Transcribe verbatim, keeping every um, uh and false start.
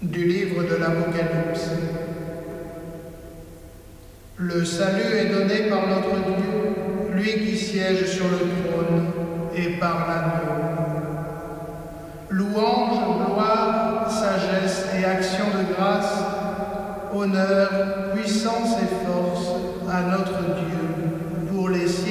Du livre de l'Apocalypse. Le salut est donné par notre Dieu, lui qui siège sur le trône, et par l'agneau. Louange, gloire, sagesse et action de grâce, honneur, puissance et force à notre Dieu pour les siècles.